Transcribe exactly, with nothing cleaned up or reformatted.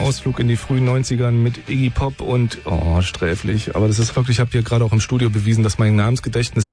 Ausflug in die frühen neunzigern mit Iggy Pop und, oh, sträflich. Aber das ist wirklich, ich habe hier gerade auch im Studio bewiesen, dass mein Namensgedächtnis